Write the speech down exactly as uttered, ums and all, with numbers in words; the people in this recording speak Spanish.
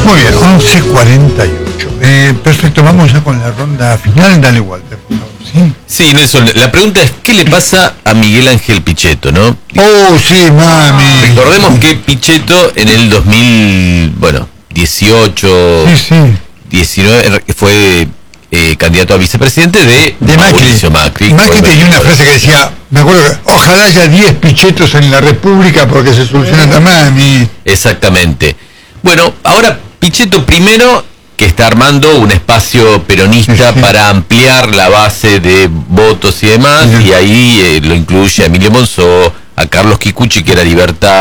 Muy bien, once cuarenta y ocho. Eh, perfecto, vamos ya con la ronda final. Dale, Walter, por favor. Sí, sí, Nelson, la pregunta es, ¿qué le pasa a Miguel Ángel Pichetto, no? Oh, sí, mami. Recordemos que Pichetto en el dos mil, bueno, dieciocho, sí, sí. diecinueve, fue eh, candidato a vicepresidente de, de Mauricio Macri. Macri. Macri tenía una frase que decía, me acuerdo, que, ojalá haya diez Pichettos en la República porque se soluciona la mami. Exactamente. Bueno, ahora Pichetto primero que está armando un espacio peronista sí, sí. para ampliar la base de votos y demás, sí. y ahí eh, lo incluye a Emilio Monzó, a Carlos Kikuchi, que era libertario,